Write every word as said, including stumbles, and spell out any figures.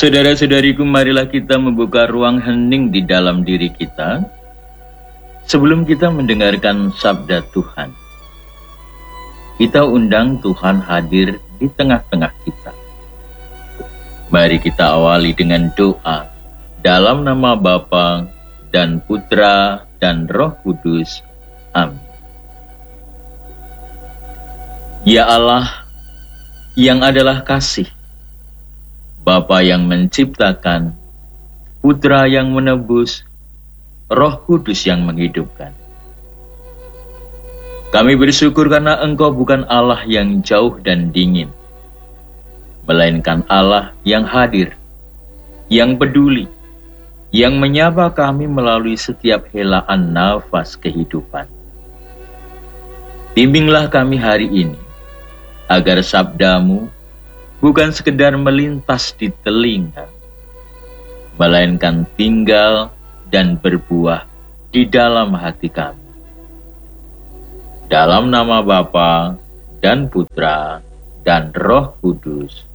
Saudara-saudariku, marilah kita membuka ruang hening di dalam diri kita sebelum kita mendengarkan sabda Tuhan. Kita undang Tuhan hadir di tengah-tengah kita. Mari kita awali dengan doa dalam nama Bapa dan Putra dan Roh Kudus. Amin. Ya Allah, yang adalah kasih, Bapa yang menciptakan, Putra yang menebus, Roh Kudus yang menghidupkan. Kami bersyukur karena Engkau bukan Allah yang jauh dan dingin, melainkan Allah yang hadir, yang peduli, yang menyapa kami melalui setiap helaan nafas kehidupan. Bimbinglah kami hari ini, agar sabdamu bukan sekedar melintas di telinga, melainkan tinggal dan berbuah di dalam hati kami. Dalam nama Bapa dan Putra dan Roh Kudus.